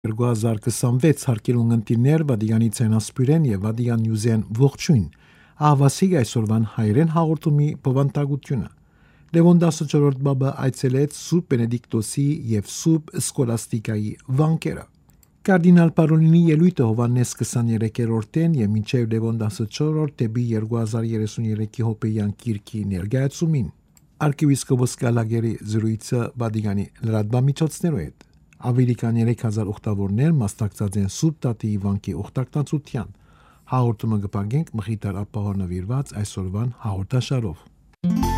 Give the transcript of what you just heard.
2026 հարկելուն ընտիրներ Վադիգանի ցենասպյուրեն եւ Վադիգան նյուզեն ողջույն ահվասիկ այսօրվան հայրեն հաղորդումի բովանդակությունը Լևոն 14-րդ բաբը այցելեց Սուրբ Բենեդիկտոսի եւ Սուրբ Սկոլաստիկայի վանքերը Կարդինալ Պարոլինի ելույթը Հովհաննես 23-րդն եւ մինչեւ Լևոն 14-րդ դեպի 2033-ի հոպեյան կիրքի ներկայացումին Արքիեպիսկոպոս Գալագերի զրույցը Վադիգանի լրատվամիջոցներով հետ Ավելի քան 3000 ուխտավորներ մասնակցած են Սուրբ Տատիի վանքի ուխտակցության հաղորդումը կպագենք Մխիթար ապահով նվիրված այսօրվան հաղորդաշարով